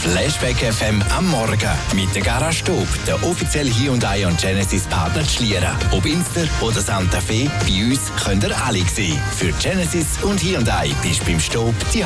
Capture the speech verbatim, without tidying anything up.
Flashback F M am Morgen mit der Garage Stub, der offizielle Hyundai und Genesis Partner zu Schlieren. Ob Inster oder Santa Fe, bei uns könnt ihr alle sehen. Für Genesis und Hyundai bist du beim Stub die